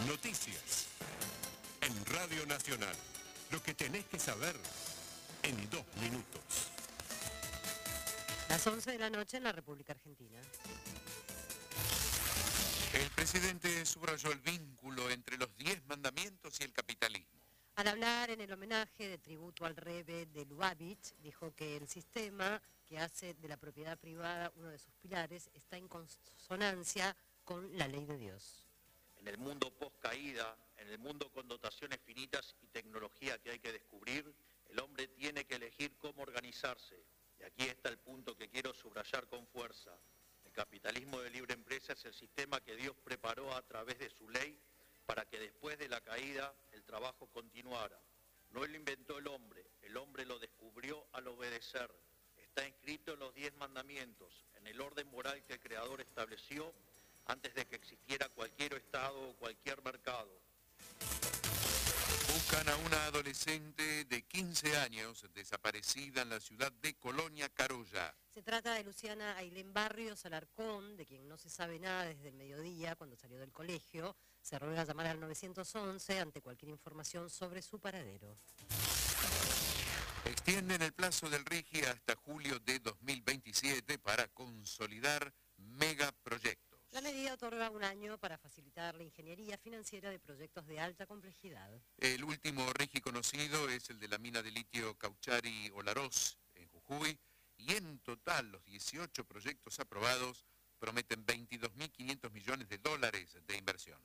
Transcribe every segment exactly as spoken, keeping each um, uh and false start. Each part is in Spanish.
Noticias. En Radio Nacional. Lo que tenés que saber en dos minutos. Las once de la noche en la República Argentina. El presidente subrayó el vínculo entre los diez mandamientos y el capitalismo. Al hablar en el homenaje de tributo al Rebbe de Lubavitch, dijo que el sistema que hace de la propiedad privada uno de sus pilares está en consonancia con la ley de Dios. En el mundo post-caída, en el mundo con dotaciones finitas y tecnología que hay que descubrir, el hombre tiene que elegir cómo organizarse. Y aquí está el punto que quiero subrayar con fuerza. El capitalismo de libre empresa es el sistema que Dios preparó a través de su ley para que después de la caída el trabajo continuara. No lo inventó el hombre, el hombre lo descubrió al obedecer. Está inscrito en los diez mandamientos, en el orden moral que el Creador estableció antes de que existiera cualquier Estado o cualquier mercado. Buscan a una adolescente de quince años desaparecida en la ciudad de Colonia Carolla. Se trata de Luciana Ailén Barrios Alarcón, de quien no se sabe nada desde el mediodía cuando salió del colegio. Se ruega llamar al nueve once ante cualquier información sobre su paradero. Extienden el plazo del RIGI hasta julio de dos mil veintisiete para consolidar megaproyectos. La medida otorga un año para facilitar la ingeniería financiera de proyectos de alta complejidad. El último RIGI conocido es el de la mina de litio Cauchari-Olaroz en Jujuy, y en total los dieciocho proyectos aprobados prometen veintidós mil quinientos millones de dólares de inversión.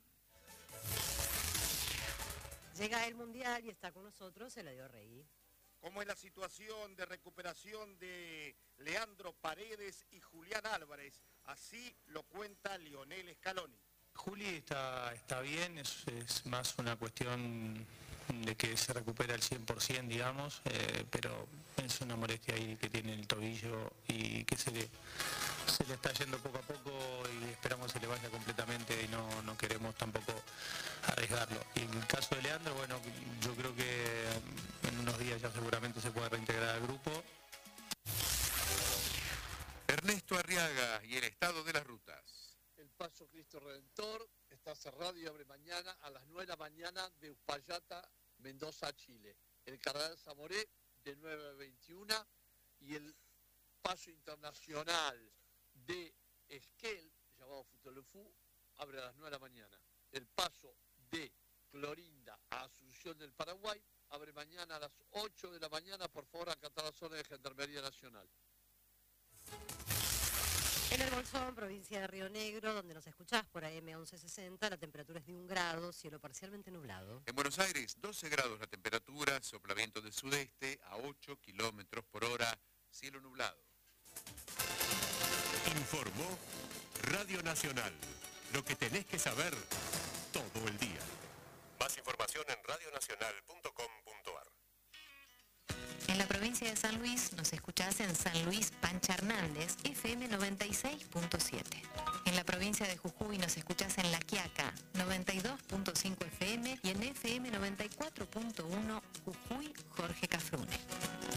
Llega el Mundial y está con nosotros Eladio Rey. ¿Cómo es la situación de recuperación de Leandro Paredes y Julián Álvarez? Así lo cuenta Lionel Scaloni. Juli está, está bien, es, es más una cuestión de que se recupera al cien por ciento, digamos, eh, pero es una molestia ahí que tiene el tobillo y que se le, se le está yendo poco a poco y esperamos que se le vaya completamente y no, no queremos tampoco arriesgarlo. Y en el caso de Leandro, bueno, yo creo que en unos días ya seguramente se puede reintegrar al grupo. Ernesto Arriaga y el estado de las rutas. El Paso Cristo Redentor está cerrado y abre mañana a las nueve de la mañana de Uspallata, Mendoza, Chile. El Cardenal Zamoré de nueve a veintiuna y el Paso Internacional de Esquel, llamado Futolefú, abre a las nueve de la mañana. El Paso de Clorinda a Asunción del Paraguay abre mañana a las ocho de la mañana. Por favor, acatar la zona de Gendarmería Nacional. En el Bolsón, provincia de Río Negro, donde nos escuchás por A M once sesenta, la temperatura es de un grado, cielo parcialmente nublado. En Buenos Aires, doce grados la temperatura, sopla viento del sudeste a ocho kilómetros por hora, cielo nublado. Informó Radio Nacional. Lo que tenés que saber todo el día. Más información en radio nacional punto com punto ar. En la provincia de San Luis nos escuchás en San Luis Pancha Hernández, F M noventa y seis punto siete. En la provincia de Jujuy nos escuchás en La Quiaca, noventa y dos punto cinco F M y en F M noventa y cuatro punto uno Jujuy Jorge Cafrune.